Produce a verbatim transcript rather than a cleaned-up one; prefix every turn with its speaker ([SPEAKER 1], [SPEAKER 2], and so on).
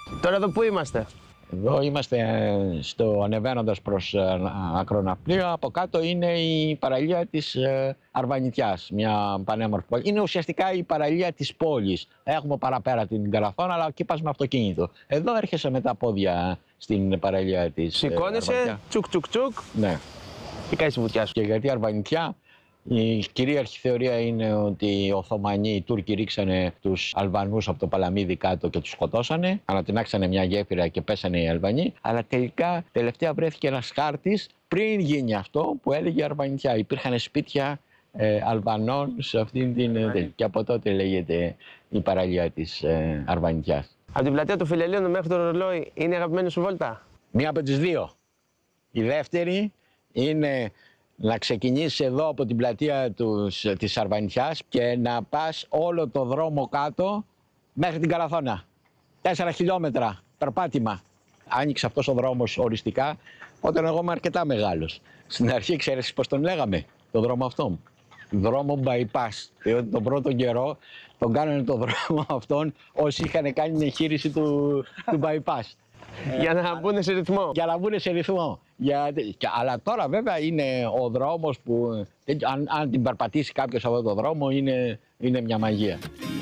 [SPEAKER 1] Τώρα εδώ πού είμαστε?
[SPEAKER 2] Εδώ είμαστε στο ανεβαίνοντας προς Ακροναυπλία. Από κάτω είναι η παραλία της Αρβανιτιάς, μια πανέμορφη πόλη. Είναι ουσιαστικά η παραλία της πόλης. Έχουμε παραπέρα την Καλαθόνα, αλλά εκεί πας με αυτοκίνητο. Εδώ έρχεσαι με τα πόδια στην παραλία της
[SPEAKER 1] Σηκώνεσαι,
[SPEAKER 2] Αρβανιτιά.
[SPEAKER 1] τσουκ τσουκ τσουκ
[SPEAKER 2] Ναι.
[SPEAKER 1] και κάνεις τη βουτιά σου.
[SPEAKER 2] Και γιατί Αρβανιτιά? Η κυρίαρχη θεωρία είναι ότι οι Οθωμανοί, οι Τούρκοι, ρίξανε τους Αλβανούς από το Παλαμίδι κάτω και τους σκοτώσανε. Ανατινάξανε μια γέφυρα και πέσανε οι Αλβανοί. Αλλά τελικά τελευταία βρέθηκε ένας χάρτης πριν γίνει αυτό που έλεγε Αρβανιτιά. Υπήρχαν σπίτια ε, Αλβανών σε αυτήν την. Ε, και από τότε λέγεται η παραλία της ε, Αρβανιτιάς.
[SPEAKER 1] Από την πλατεία του Φιλελλήνου μέχρι το ρολόι είναι η αγαπημένη σου βόλτα?
[SPEAKER 2] Μία από τις δύο. Η δεύτερη είναι να ξεκινήσεις εδώ από την πλατεία τους, της Αρβανιτιάς και να πας όλο το δρόμο κάτω μέχρι την Καλαθόνα. Τέσσερα χιλιόμετρα περπάτημα. Άνοιξε αυτός ο δρόμος οριστικά όταν εγώ είμαι αρκετά μεγάλος. Στην αρχή ξέρεις πώς τον λέγαμε, το δρόμο αυτό? Δρόμο bypass. Διότι τον πρώτο καιρό τον κάνανε το δρόμο αυτόν όσοι είχαν κάνει την εγχείρηση του, του bypass.
[SPEAKER 1] Για να μπουν σε ρυθμό.
[SPEAKER 2] Για να μπουν σε ρυθμό. Για... Αλλά τώρα βέβαια είναι ο δρόμος που αν, αν την περπατήσει κάποιος αυτό το δρόμο είναι, είναι μια μαγεία.